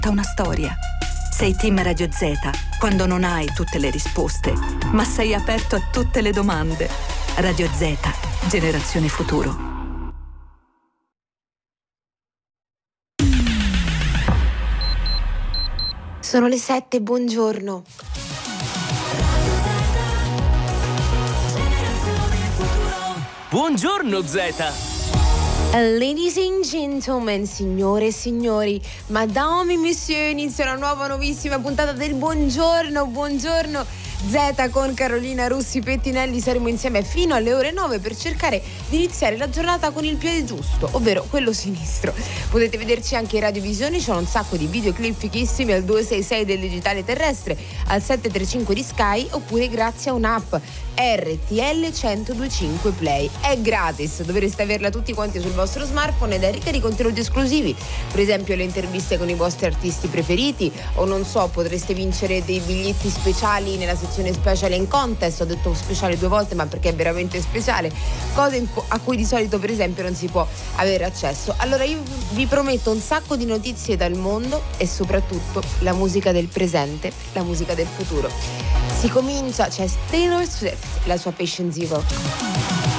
tutta una storia. Sei Team Radio Z quando non hai tutte le risposte, ma sei aperto a tutte le domande. Radio Z, generazione futuro. Sono le 7, buongiorno. Buongiorno Zeta. Ladies and gentlemen, signore e signori, madame et monsieur, inizia una nuova nuovissima puntata del Buongiorno Z con Carolina Russi Pettinelli. Saremo insieme fino alle ore 9 per cercare di iniziare la giornata con il piede giusto, ovvero quello sinistro. Potete vederci anche in radiovisione, c'è un sacco di videoclip fighissimi al 266 del digitale terrestre, al 735 di Sky, oppure grazie a un'app RTL 1025 Play. È gratis, dovreste averla tutti quanti sul vostro smartphone ed è ricca di contenuti esclusivi, per esempio le interviste con i vostri artisti preferiti, o non so, potreste vincere dei biglietti speciali nella sezione special and contest. Ho detto speciale 2 volte, ma perché è veramente speciale, cose a cui di solito per esempio non si può avere accesso. Allora io vi prometto un sacco di notizie dal mondo e soprattutto la musica del presente, la musica del futuro. Si comincia, c'è Taylor Swift, la sua Patient Zero.